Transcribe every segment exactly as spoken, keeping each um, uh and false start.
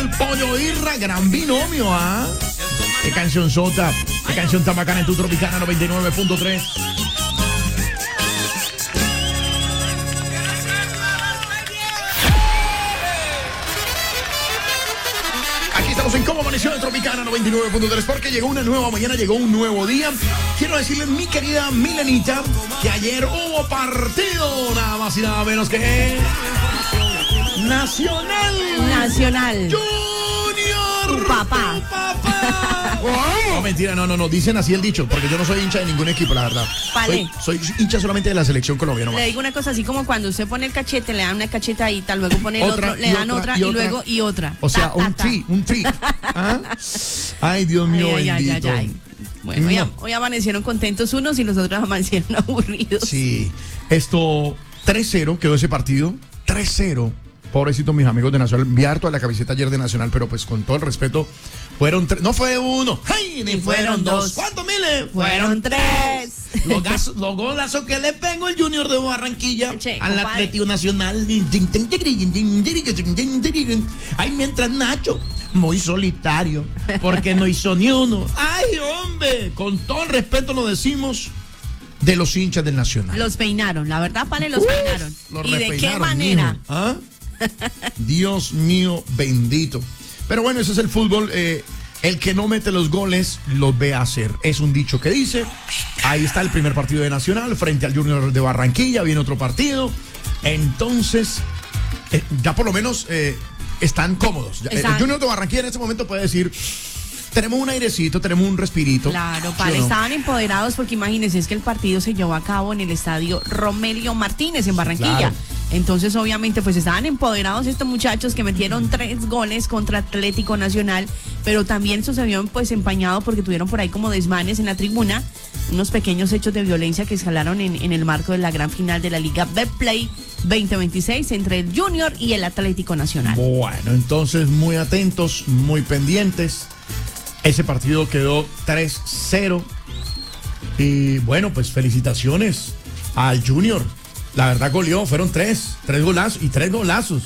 el Pollo Irra, gran binomio, ¿ah? Qué canción sota, qué canción tan bacana en tu Tropicana noventa y nueve punto tres. En Cómo Amaneció de Tropicana noventa y nueve punto tres, porque llegó una nueva mañana, llegó un nuevo día. Quiero decirle, mi querida Milenita, que ayer hubo partido, nada más y nada menos que Nacional. Nacional. Junior. Tu papá. Tu papá. No, mentira, no, no, no, dicen así el dicho, porque yo no soy hincha de ningún equipo, la verdad. Vale. Soy, soy hincha solamente de la selección colombiana. Le digo una cosa, así como cuando usted pone el cachete, le dan una cachetadita, luego pone el Otra, otro, le y dan otra, otra y y, otra. luego y otra. O sea, Ta, un ta, tri, un tri. ¿Ah? Ay, Dios mío, Ay, ay, bendito. ay, ay. Bueno, hoy, No. hoy amanecieron contentos unos y los otros amanecieron aburridos. Sí, esto tres cero quedó ese partido, tres cero. Pobrecito mis amigos de Nacional, vi harto a la camiseta ayer de Nacional, pero pues con todo el respeto, fueron tres, no fue uno, ¡ay! Ni Ni fueron fueron dos. dos. ¿Cuántos miles? Fueron tres. Los, gas- los golazos que le pegó el Junior de Barranquilla Che, al compadre. Atlético Nacional. Ay, mientras Nacho, muy solitario, porque no hizo ni uno. Ay, hombre, con todo el respeto lo decimos de los hinchas del Nacional. Los peinaron, la verdad, Pane, los Uf, peinaron. los ¿Y de qué repeinaron, manera? mijo. ¿Ah? Dios mío, bendito. Pero bueno, ese es el fútbol. eh, el que no mete los goles, los ve hacer. Es un dicho que dice. Ahí está el primer partido de Nacional frente al Junior de Barranquilla. Viene otro partido. Entonces, eh, ya por lo menos eh, están cómodos. Ya, Están- El Junior de Barranquilla en este momento puede decir: tenemos un airecito, tenemos un respirito. Claro, ¿Sí Pane, o no? estaban empoderados porque imagínense, es que el partido se llevó a cabo en el estadio Romelio Martínez en Barranquilla. Claro. Entonces, obviamente, pues estaban empoderados estos muchachos que metieron tres goles contra Atlético Nacional, pero también eso se vio pues empañado porque tuvieron por ahí como desmanes en la tribuna, unos pequeños hechos de violencia que escalaron en, en el marco de la gran final de la Liga Betplay veinte veintiséis entre el Junior y el Atlético Nacional. Bueno, entonces muy atentos, muy pendientes. Ese partido quedó tres cero. Y bueno, pues felicitaciones al Junior. La verdad goleó, fueron tres, tres golazos y tres golazos.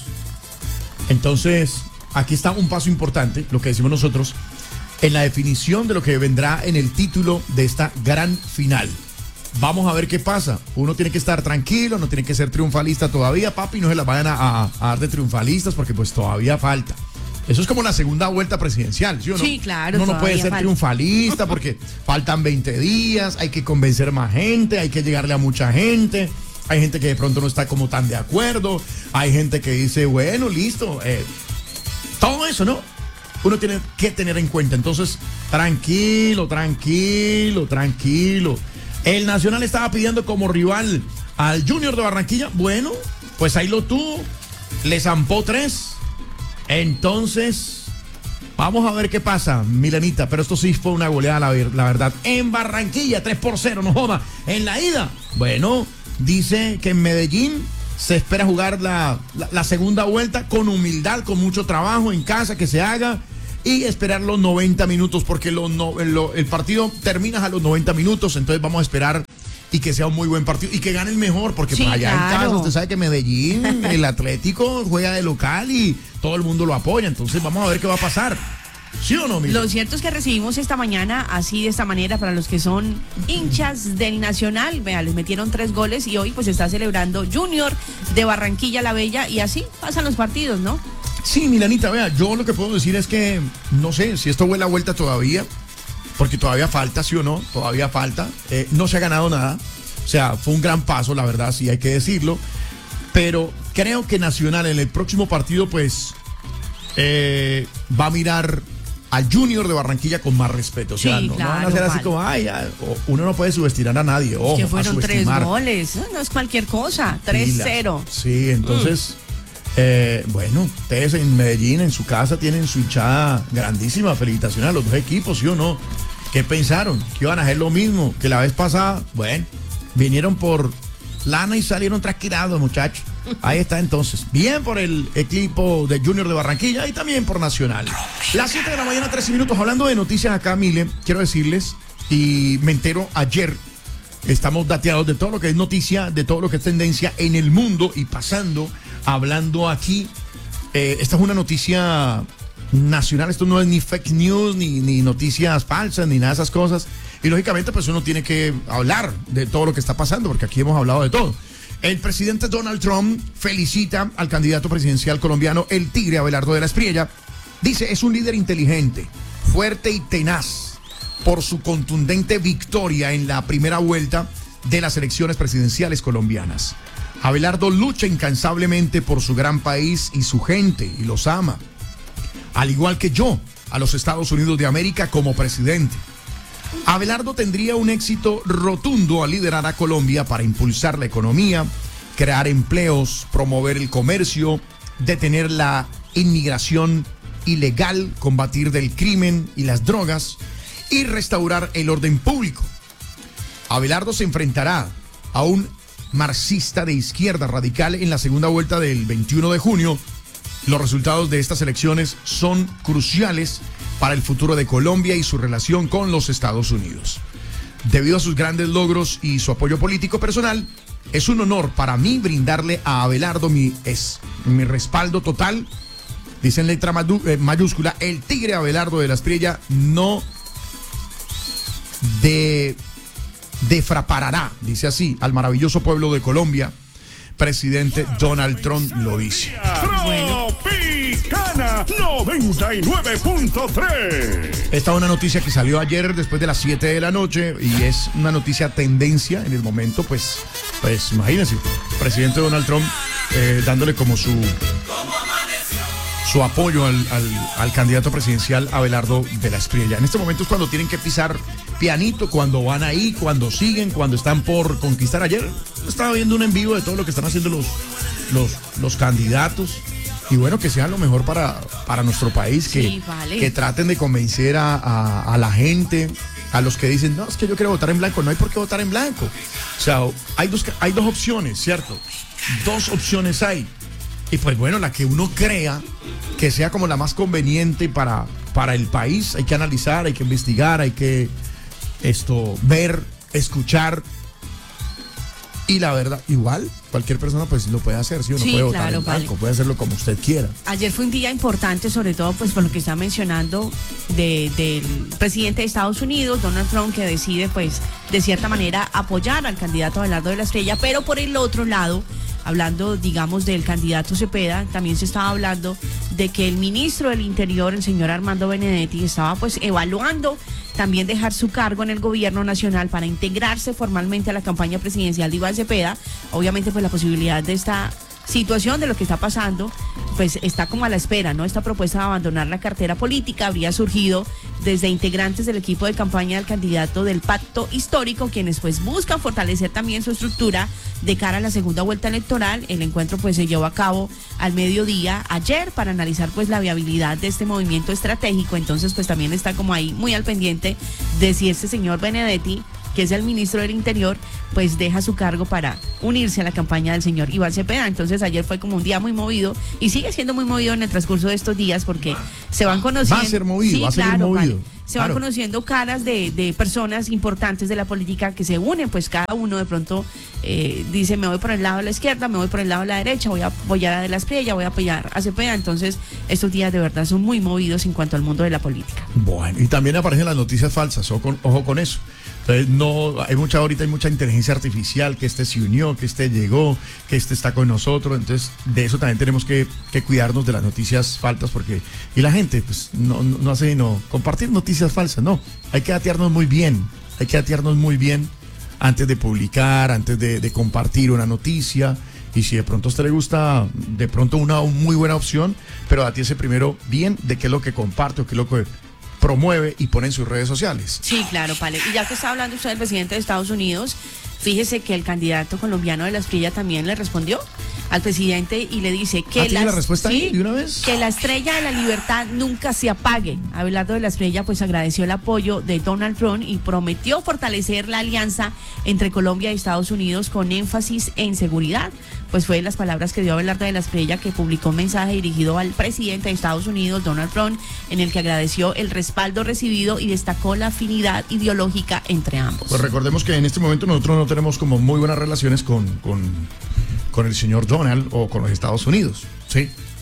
Entonces, aquí está un paso importante, lo que decimos nosotros, en la definición de lo que vendrá en el título de esta gran final. Vamos a ver qué pasa. Uno tiene que estar tranquilo, no tiene que ser triunfalista todavía, papi, no se la vayan a, a- a dar de triunfalistas porque pues todavía falta. Eso es como la segunda vuelta presidencial, ¿sí o no? Sí, claro, Uno no puede todavía ser falta. triunfalista porque faltan veinte días, hay que convencer más gente, hay que llegarle a mucha gente. Hay gente que de pronto no está como tan de acuerdo. Hay gente que dice, bueno, listo. eh, todo eso, ¿no? Uno tiene que tener en cuenta. Entonces, tranquilo, tranquilo, tranquilo. El Nacional estaba pidiendo como rival al Junior de Barranquilla. Bueno, pues ahí lo tuvo. Le zampó tres. Entonces, vamos a ver qué pasa, Milenita. Pero esto sí fue una goleada, la, ver- la verdad. En Barranquilla, tres por cero, no joda. En la ida, bueno, dice que en Medellín se espera jugar la, la, la segunda vuelta con humildad, con mucho trabajo en casa que se haga y esperar los noventa minutos, porque lo, no- lo- el partido termina a los noventa minutos, entonces vamos a esperar y que sea un muy buen partido y que gane el mejor, porque Sí, por allá en claro. casa usted sabe que Medellín, el Atlético juega de local y todo el mundo lo apoya, entonces vamos a ver qué va a pasar. ¿Sí o no, Mili? Lo cierto es que recibimos esta mañana, así de esta manera, para los que son hinchas del Nacional, vea, les metieron tres goles y hoy pues está celebrando Junior de Barranquilla la Bella y así pasan los partidos, ¿no? Sí, Milanita, vea, yo lo que puedo decir es que no sé si esto vuela vuelta todavía, porque todavía falta, sí o no, todavía falta. Eh, no se ha ganado nada, o sea, fue un gran paso, la verdad, sí hay que decirlo, pero creo que Nacional en el próximo partido pues eh, va a mirar al Junior de Barranquilla con más respeto, o sea, Sí, no, no claro, van a ser así vale. como, ay, ya, o- uno no puede subestimar a nadie, ojo, que a fueron tres subestimar. goles, no, no es cualquier cosa, tres cero. Sí, entonces, eh, bueno, ustedes en Medellín, en su casa, tienen su hinchada grandísima. Felicitaciones a los dos equipos, ¿sí o no? ¿Qué pensaron? ¿Que iban a hacer lo mismo que la vez pasada? Bueno, vinieron por lana y salieron trasquirados, muchachos. Ahí está entonces. Bien por el equipo de Junior de Barranquilla y también por Nacional. Las siete de la mañana, trece minutos. Hablando de noticias acá, Mile, quiero decirles, y me entero ayer, estamos dateados de todo lo que es noticia, de todo lo que es tendencia en el mundo y pasando, hablando aquí. Eh, esta es una noticia nacional. Esto no es ni fake news, ni, ni noticias falsas, ni nada de esas cosas. Y lógicamente, pues uno tiene que hablar de todo lo que está pasando, porque aquí hemos hablado de todo. El presidente Donald Trump felicita al candidato presidencial colombiano, el Tigre Abelardo de la Espriella. Dice, es un líder inteligente, fuerte y tenaz por su contundente victoria en la primera vuelta de las elecciones presidenciales colombianas. Abelardo lucha incansablemente por su gran país y su gente, y los ama. Al igual que yo, a los Estados Unidos de América como presidente. Abelardo tendría un éxito rotundo al liderar a Colombia para impulsar la economía, crear empleos, promover el comercio, detener la inmigración ilegal, combatir del crimen y las drogas y restaurar el orden público. Abelardo se enfrentará a un marxista de izquierda radical en la segunda vuelta del veintiuno de junio. Los resultados de estas elecciones son cruciales para el futuro de Colombia y su relación con los Estados Unidos. Debido a sus grandes logros y su apoyo político personal, es un honor para mí brindarle a Abelardo mi, es, mi respaldo total. Dice en letra mayúscula, el Tigre Abelardo de la Espriella no de, defraparará, dice así, al maravilloso pueblo de Colombia. Presidente Donald Trump lo dice. Tropicana noventa y nueve punto tres. Esta es una noticia que salió ayer después de las siete de la noche y es una noticia tendencia en el momento, pues, pues imagínense, presidente Donald Trump eh, dándole como su, su apoyo al, al, al candidato presidencial Abelardo de la Espriella. En este momento es cuando tienen que pisar pianito, cuando van ahí, cuando siguen, cuando están por conquistar. Ayer estaba viendo un en vivo de todo lo que están haciendo los, los, los candidatos. Y bueno, que sea lo mejor para, para nuestro país, que, sí, vale. que traten de convencer a, a, a la gente, a los que dicen, no, es que yo quiero votar en blanco. No hay por qué votar en blanco. O sea, hay dos, hay dos opciones, ¿cierto? Dos opciones hay. Y pues bueno, la que uno crea que sea como la más conveniente para, para el país, hay que analizar, hay que investigar, hay que esto ver, escuchar. Y la verdad, igual, cualquier persona pues lo puede hacer, ¿sí? Uno Sí, puede votar claro, en blanco, vale. puede hacerlo como usted quiera. Ayer fue un día importante, sobre todo pues por lo que está mencionando de, del presidente de Estados Unidos, Donald Trump, que decide pues de cierta manera apoyar al candidato Abelardo de la Espriella, pero por el otro lado, hablando digamos del candidato Cepeda, también se estaba hablando de que el ministro del Interior, el señor Armando Benedetti, estaba pues evaluando también dejar su cargo en el gobierno nacional para integrarse formalmente a la campaña presidencial de Iván Cepeda. Obviamente pues la posibilidad de esta situación, de lo que está pasando, pues está como a la espera, ¿no? Esta propuesta de abandonar la cartera política habría surgido desde integrantes del equipo de campaña del candidato del Pacto Histórico, quienes pues buscan fortalecer también su estructura de cara a la segunda vuelta electoral. El encuentro pues se llevó a cabo al mediodía ayer para analizar pues la viabilidad de este movimiento estratégico. Entonces pues también está como ahí muy al pendiente de si este señor Benedetti, que es el ministro del Interior, pues deja su cargo para unirse a la campaña del señor Iván Cepeda. Entonces ayer fue como un día muy movido y sigue siendo muy movido en el transcurso de estos días porque se van conociendo. Va a ser movido, sí, va a ser claro, movido. vale. Se van Claro. conociendo caras de, de personas importantes de la política que se unen, pues cada uno de pronto eh, dice, me voy por el lado de la izquierda, me voy por el lado de la derecha, voy a apoyar a De la Espriella, voy a apoyar a Cepeda. Entonces estos días de verdad son muy movidos en cuanto al mundo de la política. Bueno, y también aparecen las noticias falsas, ojo con, ojo con eso. Entonces, no, hay mucha, ahorita hay mucha inteligencia artificial, que este se unió, que este llegó, que este está con nosotros. Entonces, de eso también tenemos que, que cuidarnos de las noticias falsas, porque, y la gente, pues, no, no, no hace sino compartir noticias falsas, no. Hay que atearnos muy bien, hay que atearnos muy bien antes de publicar, antes de, de compartir una noticia. Y si de pronto a usted le gusta, de pronto una muy buena opción, pero atiese primero bien de qué es lo que comparte o qué es lo que promueve y pone en sus redes sociales. Sí, claro, Pale. Y ya que está hablando usted del presidente de Estados Unidos, fíjese que el candidato colombiano de la Espriella también le respondió al presidente y le dice que, ¿Ah, tiene las- la respuesta ahí sí, de una vez? que la estrella de la libertad nunca se apague. Abelardo de la Espriella pues agradeció el apoyo de Donald Trump y prometió fortalecer la alianza entre Colombia y Estados Unidos con énfasis en seguridad. Pues fue las palabras que dio Abelardo de la Espriella, que publicó un mensaje dirigido al presidente de Estados Unidos, Donald Trump, en el que agradeció el respaldo recibido y destacó la afinidad ideológica entre ambos. Pues recordemos que en este momento nosotros no tenemos como muy buenas relaciones con, con, con el señor Donald o con los Estados Unidos, ¿sí?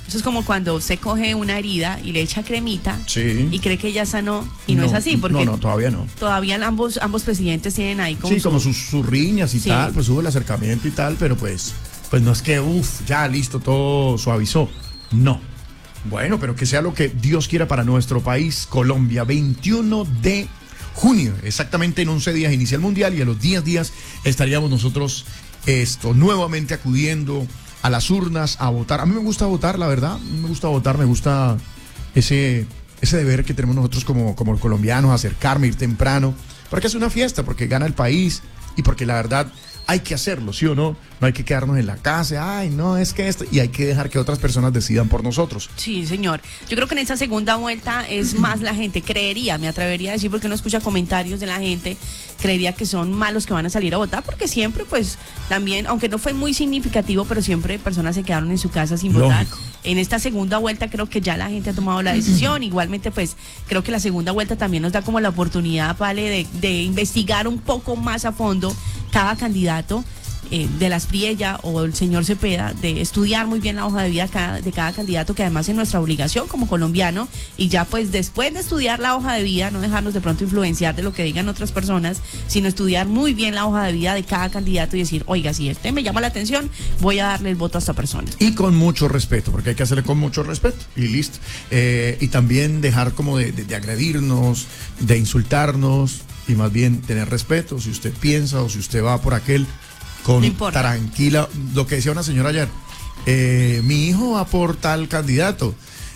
Eso es como cuando usted coge una herida y le echa cremita Sí. y cree que ya sanó y no, es así, porque No, no, todavía no. todavía ambos, ambos presidentes tienen ahí como Sí, su- como sus, sus riñas y Sí. tal, pues hubo el acercamiento y tal, pero pues, pues no es que, uff, ya listo, todo suavizó. No. Bueno, pero que sea lo que Dios quiera para nuestro país, Colombia, veintiuno de junio, exactamente en once días inicia el Mundial y a los diez días estaríamos nosotros esto nuevamente acudiendo a las urnas a votar. A mí me gusta votar, la verdad, a mí me gusta votar, me gusta ese, ese deber que tenemos nosotros como, como colombianos, acercarme, ir temprano, porque es una fiesta, porque gana el país y porque la verdad hay que hacerlo, ¿sí o no? No hay que quedarnos en la casa, ay, no, es que esto, y hay que dejar que otras personas decidan por nosotros. Sí, señor. Yo creo que en esta segunda vuelta es más la gente, creería, me atrevería a decir, porque uno escucha comentarios de la gente, creería que son malos que van a salir a votar, porque siempre, pues, también, aunque no fue muy significativo, pero siempre personas se quedaron en su casa sin votar. Lógico. En esta segunda vuelta creo que ya la gente ha tomado la decisión. Igualmente, pues, creo que la segunda vuelta también nos da como la oportunidad, Vale, de, de investigar un poco más a fondo cada candidato. Eh, de las Priella o el señor Cepeda, de estudiar muy bien la hoja de vida cada, de cada candidato, que además es nuestra obligación como colombiano, y ya pues después de estudiar la hoja de vida, no dejarnos de pronto influenciar de lo que digan otras personas, sino estudiar muy bien la hoja de vida de cada candidato y decir, oiga, si este me llama la atención, voy a darle el voto a esta persona. Y con mucho respeto, porque hay que hacerle con mucho respeto y listo. Eh, y también dejar como de, de, de agredirnos, de insultarnos y más bien tener respeto. Si usted piensa o si usted va por aquel, con No importa. tranquila, lo que decía una señora ayer, eh, mi hijo va por tal candidato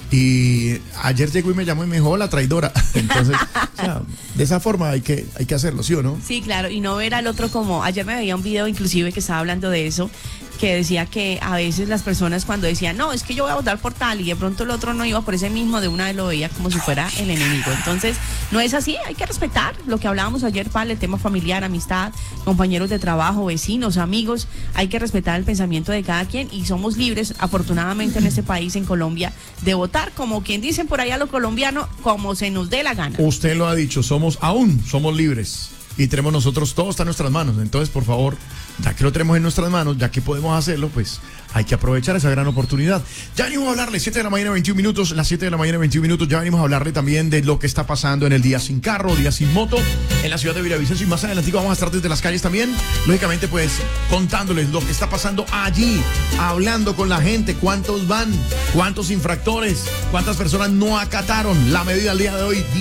y ayer llegó y me llamó y me dijo, la traidora. Entonces, o sea, de esa forma hay que, hay que hacerlo, ¿sí o no? Sí, claro, y no ver al otro como, ayer me veía un video inclusive que estaba hablando de eso, que decía que a veces las personas cuando decían, no, es que yo voy a votar por tal, y de pronto el otro no iba por ese mismo, de una vez lo veía como si fuera el enemigo. Entonces, no es así, hay que respetar lo que hablábamos ayer, Pal, el tema familiar, amistad, compañeros de trabajo, vecinos, amigos, hay que respetar el pensamiento de cada quien y somos libres, afortunadamente en este país, en Colombia, de votar, como quien dicen por allá los colombianos, como se nos dé la gana. Usted lo ha dicho, somos, aún somos libres y tenemos nosotros, todo está en nuestras manos. Entonces, por favor, ya que lo tenemos en nuestras manos, ya que podemos hacerlo, pues hay que aprovechar esa gran oportunidad. Ya venimos a hablarle, siete de la mañana, veintiún minutos, las siete de la mañana, veintiún minutos, ya venimos a hablarle también de lo que está pasando en el Día Sin Carro, Día Sin Moto, en la ciudad de Villavicencio, y más adelante vamos a estar desde las calles también, lógicamente pues contándoles lo que está pasando allí, hablando con la gente, cuántos van, cuántos infractores, cuántas personas no acataron la medida al día de hoy, Día